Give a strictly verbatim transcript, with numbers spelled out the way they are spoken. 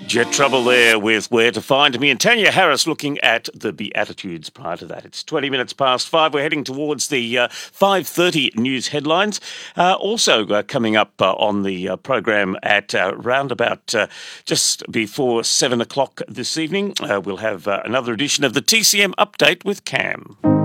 Jet Trouble there with Where to Find Me, and Tanya Harris looking at the Beatitudes prior to that. It's twenty minutes past five. We're heading towards the uh, five thirty news headlines. Uh, also uh, coming up uh, on the uh, program at uh, round about uh, just before seven o'clock this evening, uh, we'll have uh, another edition of the T C M Update with Cam.